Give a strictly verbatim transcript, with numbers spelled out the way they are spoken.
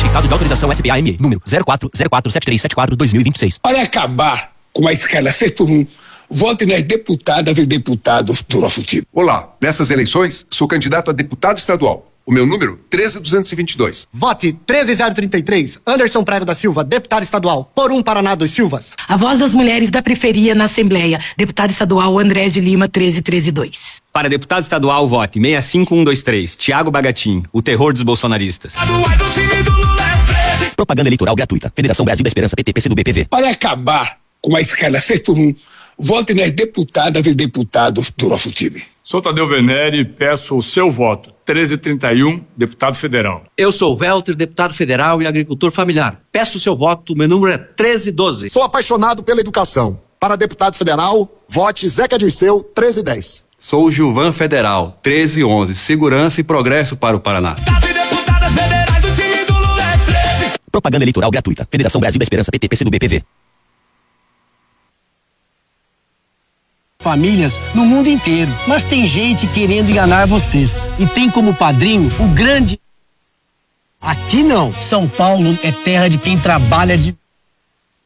Certificado de autorização S P A M E, número zero quatro zero quatro sete três sete quatro dois mil e vinte e seis. Para acabar com a escala seis por um, vote nas deputadas e deputados do nosso time. Olá, nessas eleições, sou candidato a deputado estadual. O meu número, treze duzentos e vinte e dois. Vote treze zero trinta e três, Anderson Prego da Silva, deputado estadual, por um Paraná dos Silvas. A voz das mulheres da periferia na Assembleia, deputado estadual André de Lima, treze treze dois. Para deputado estadual, vote seis cinco um dois três, Tiago Bagatin, o terror dos bolsonaristas. Propaganda eleitoral gratuita. Federação Brasil da Esperança, P T, P C do B, P V. Para acabar com a escala seis por um, vote nas deputadas e deputados do nosso time. Sou Tadeu Venere e peço o seu voto. treze trinta e um, deputado federal. Eu sou o Welter, deputado federal e agricultor familiar. Peço o seu voto, meu número é treze doze. Sou apaixonado pela educação. Para deputado federal, vote Zeca Dirceu, treze dez. Sou o Gilvan Federal, treze onze. Segurança e progresso para o Paraná. Propaganda eleitoral gratuita. Federação Brasil da Esperança, P T, P C do B, P V. Famílias no mundo inteiro, mas tem gente querendo enganar vocês e tem como padrinho o grande. Aqui não, São Paulo é terra de quem trabalha de